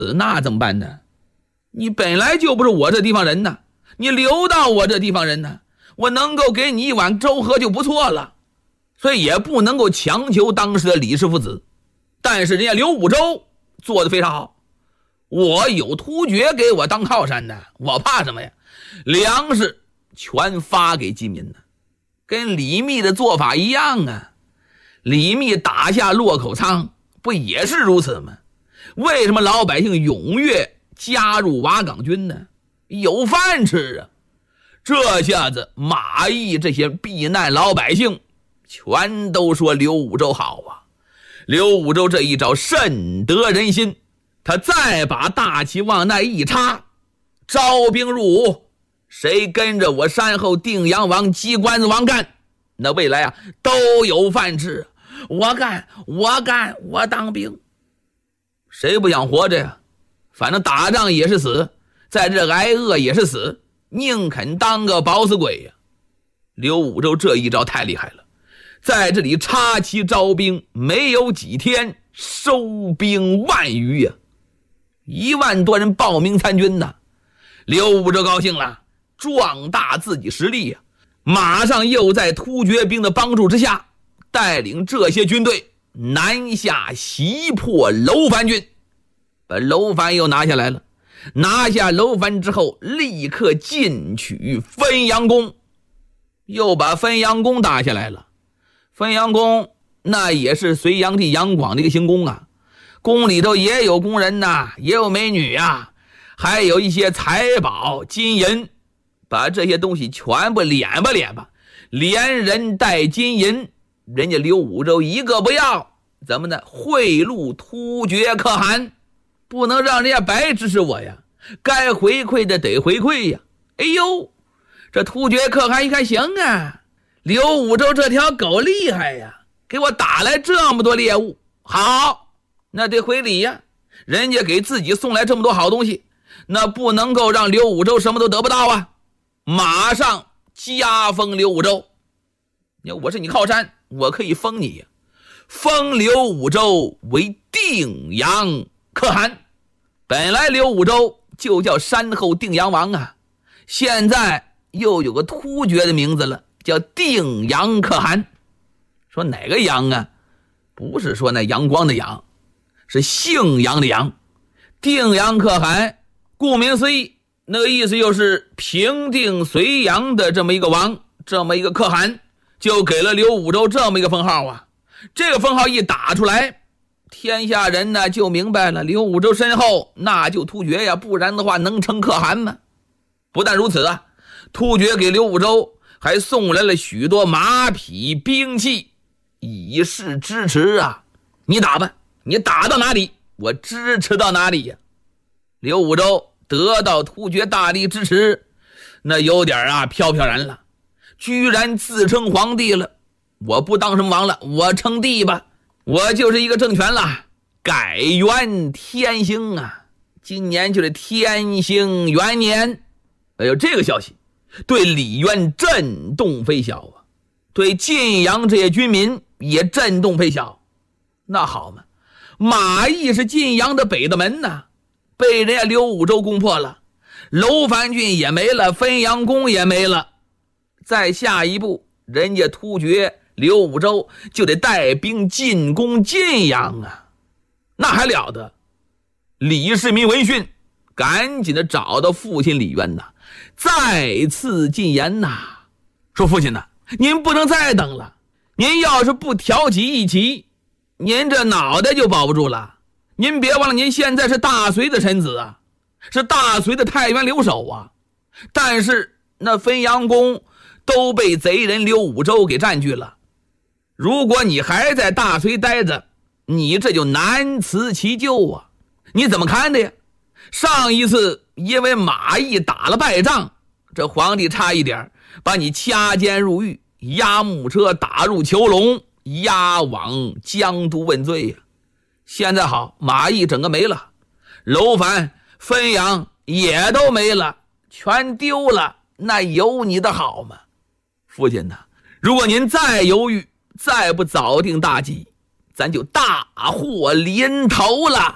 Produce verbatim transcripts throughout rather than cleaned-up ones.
那怎么办呢？你本来就不是我这地方人呢，你留到我这地方人呢，我能够给你一碗粥喝就不错了，所以也不能够强求当时的李氏父子。但是人家刘武周做得非常好，我有突厥给我当靠山的，我怕什么呀？粮食全发给饥民呢，跟李密的做法一样啊。李密打下洛口仓不也是如此吗？为什么老百姓踊跃加入瓦岗军呢？有饭吃啊。这下子马邑这些避难老百姓全都说刘武周好啊。刘武周这一招甚得人心，他再把大旗往那一插，招兵入伍，谁跟着我山后定阳王鸡冠子王干，那未来啊都有饭吃。我干我干我当兵，谁不想活着呀？反正打仗也是死，在这挨饿也是死，宁肯当个饱死鬼呀。刘武周这一招太厉害了，在这里插旗招兵，没有几天收兵万余呀，一万多人报名参军呢。刘武周高兴了，壮大自己实力呀，马上又在突厥兵的帮助之下，带领这些军队南下袭破楼烦军，把楼烦又拿下来了。拿下楼烦之后，立刻进取汾阳宫，又把汾阳宫打下来了。汾阳宫那也是隋炀帝杨广的一个行宫啊，宫里头也有宫人呐，也有美女啊，还有一些财宝金银，把这些东西全部敛吧敛吧，连人带金银，人家刘武周一个不要。怎么呢？贿赂突厥可汗，不能让人家白支持我呀，该回馈的得回馈呀。哎呦，这突厥可汗一看，行啊，刘武周这条狗厉害呀，给我打来这么多猎物，好，那得回礼呀。人家给自己送来这么多好东西，那不能够让刘武周什么都得不到啊。马上加封刘武周，我是你靠山，我可以封你呀，封刘武周为定阳可汗。本来刘武周就叫山后定阳王啊，现在又有个突厥的名字了，叫定阳可汗。说哪个阳啊？不是说那阳光的阳，是姓杨的杨。定阳可汗顾名思义，那个意思就是平定隋阳的这么一个王，这么一个可汗，就给了刘武周这么一个封号啊。这个封号一打出来，天下人呢就明白了，刘武周身后那就突厥呀，不然的话能称可汗吗？不但如此啊，突厥给刘武周还送来了许多马匹兵器，以示支持啊。你打吧，你打到哪里我支持到哪里呀。刘武周得到突厥大力支持，那有点啊飘飘然了，居然自称皇帝了。我不当什么王了，我称帝吧，我就是一个政权了，改元天兴啊，今年就是天兴元年。哎呦，这个消息对李渊震动非小啊，对晋阳这些军民也震动非小。那好嘛，马邑是晋阳的北大门呐，被人家刘武周攻破了，楼烦郡也没了，汾阳宫也没了，再下一步人家突厥刘武周就得带兵进攻晋阳啊，那还了得。李世民闻讯赶紧的找到父亲李渊呐，再次进言呐，说父亲呐，您不能再等了，您要是不挑起一旗，您这脑袋就保不住了。您别忘了，您现在是大隋的臣子啊，是大隋的太原留守啊，但是那汾阳宫都被贼人刘武周给占据了，如果你还在大隋待着，你这就难辞其咎啊。你怎么看的呀？上一次因为马邑打了败仗，这皇帝差一点把你掐监入狱，押木车打入囚笼，押往江都问罪呀。现在好，马邑整个没了，楼烦汾阳也都没了，全丢了，那有你的好吗？父亲呐，如果您再犹豫，再不早定大计，咱就大祸临头了。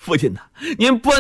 父亲呐，您不